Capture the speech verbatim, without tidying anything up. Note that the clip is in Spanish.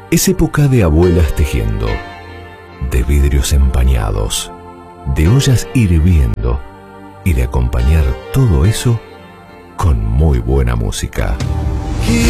Es época de abuelas tejiendo, de vidrios empañados, de ollas hirviendo y de acompañar todo eso con muy buena música.